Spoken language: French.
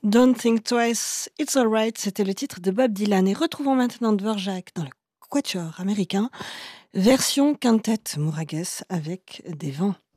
Don't Think Twice, It's Alright, c'était le titre de Bob Dylan. Et retrouvons maintenant Dvorak dans le quatuor américain, version quintette Mouragues avec des vents.